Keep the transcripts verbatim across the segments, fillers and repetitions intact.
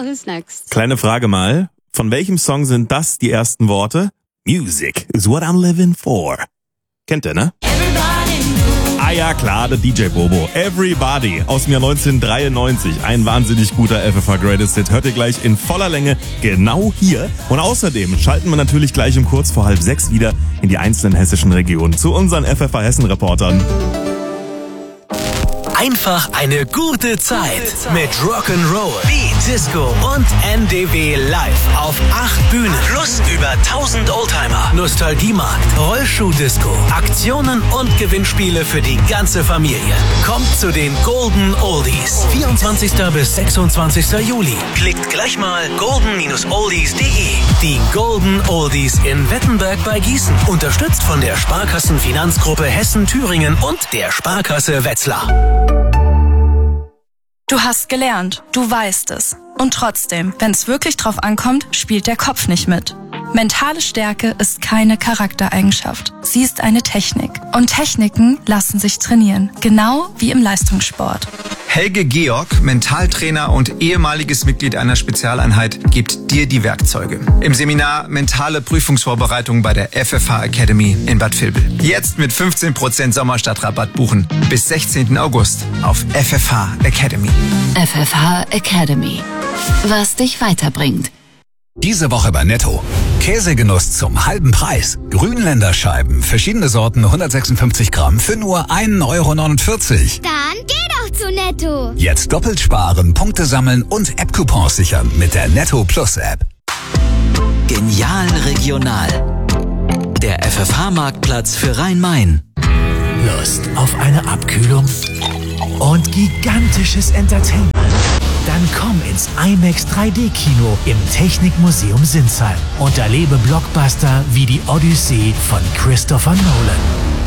Well, who's next? Kleine Frage mal. Von welchem Song sind das die ersten Worte? Music is what I'm living for. Kennt ihr, ne? Ah ja, klar, der D J Bobo. Everybody aus dem Jahr neunzehnhundertdreiundneunzig. Ein wahnsinnig guter F F H Greatest Hit. Hört ihr gleich in voller Länge genau hier. Und außerdem schalten wir natürlich gleich um kurz vor halb sechs wieder in die einzelnen hessischen Regionen zu unseren F F H Hessen-Reportern. Einfach eine gute Zeit mit Rock'n'Roll, Beat, Disco und N D W live auf acht Bühnen plus über tausend Oldtimer, Nostalgiemarkt, Rollschuh-Disco, Aktionen und Gewinnspiele für die ganze Familie. Kommt zu den Golden Oldies. vierundzwanzigsten bis sechsundzwanzigsten Juli. Klickt gleich mal golden oldies punkt de. Die Golden Oldies in Wettenberg bei Gießen. Unterstützt von der Sparkassenfinanzgruppe Hessen-Thüringen und der Sparkasse Wetzlar. Du hast gelernt, du weißt es. Und trotzdem, wenn es wirklich drauf ankommt, spielt der Kopf nicht mit. Mentale Stärke ist keine Charaktereigenschaft. Sie ist eine Technik. Und Techniken lassen sich trainieren. Genau wie im Leistungssport. Helge Georg, Mentaltrainer und ehemaliges Mitglied einer Spezialeinheit, gibt dir die Werkzeuge. Im Seminar Mentale Prüfungsvorbereitung bei der F F H Academy in Bad Vilbel. Jetzt mit fünfzehn Prozent Sommerstadtrabatt buchen. Bis sechzehnten August auf F F H Academy. F F H Academy. Was dich weiterbringt. Diese Woche bei Netto. Käsegenuss zum halben Preis. Grünländer Scheiben, verschiedene Sorten, hundertsechsundfünfzig Gramm für nur ein Euro neunundvierzig. Dann geh doch zu Netto. Jetzt doppelt sparen, Punkte sammeln und App-Coupons sichern mit der Netto Plus App. Genial regional. Der F F H-Marktplatz für Rhein-Main. Lust auf eine Abkühlung und gigantisches Entertainment? Dann komm ins IMAX drei D Kino im Technikmuseum Sinsheim und erlebe Blockbuster wie die Odyssee von Christopher Nolan.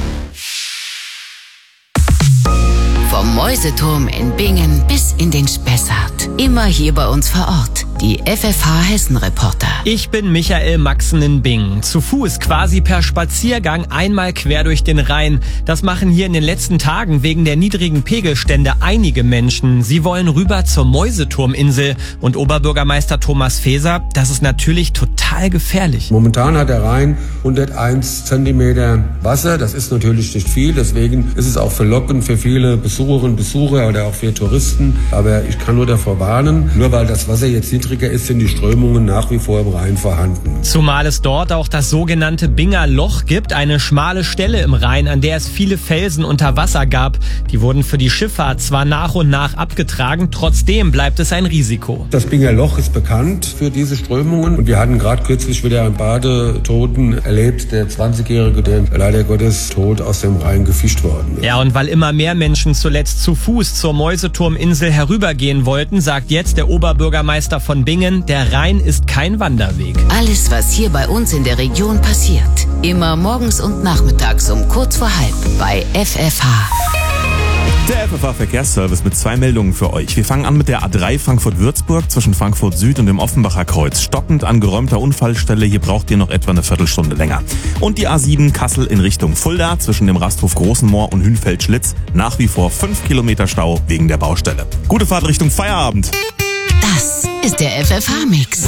Vom Mäuseturm in Bingen bis in den Spessart. Immer hier bei uns vor Ort. Die F F H Hessen-Reporter. Ich bin Michael Maxen in Bingen. Zu Fuß quasi per Spaziergang einmal quer durch den Rhein. Das machen hier in den letzten Tagen wegen der niedrigen Pegelstände einige Menschen. Sie wollen rüber zur Mäuseturminsel. Und Oberbürgermeister Thomas Faeser, das ist natürlich total gefährlich. Momentan hat der Rhein hunderteins Zentimeter Wasser. Das ist natürlich nicht viel. Deswegen ist es auch verlockend für viele Besucherinnen und Besucher oder auch für Touristen. Aber ich kann nur davor warnen, nur weil das Wasser jetzt niedriger ist, sind die Strömungen nach wie vor im Rhein vorhanden. Zumal es dort auch das sogenannte Binger Loch gibt, eine schmale Stelle im Rhein, an der es viele Felsen unter Wasser gab. Die wurden für die Schifffahrt zwar nach und nach abgetragen, trotzdem bleibt es ein Risiko. Das Binger Loch ist bekannt für diese Strömungen und wir hatten gerade kürzlich wieder einen Badetoten erlebt, der zwanzigjährige, der leider Gottes tot aus dem Rhein gefischt worden ist. Ja, und weil immer mehr Menschen zuletzt zu Fuß zur Mäuseturminsel herübergehen wollten, sagt jetzt der Oberbürgermeister von Bingen, der Rhein ist kein Wanderweg. Alles, was hier bei uns in der Region passiert. Immer morgens und nachmittags um kurz vor halb bei F F H. Der F F H Verkehrsservice mit zwei Meldungen für euch. Wir fangen an mit der A drei Frankfurt-Würzburg zwischen Frankfurt Süd und dem Offenbacher Kreuz. Stockend an geräumter Unfallstelle, hier braucht ihr noch etwa eine Viertelstunde länger. Und die A sieben Kassel in Richtung Fulda zwischen dem Rasthof Großenmoor und Hünfeld-Schlitz. Nach wie vor fünf Kilometer Stau wegen der Baustelle. Gute Fahrt Richtung Feierabend. Das ist der F F H-Mix.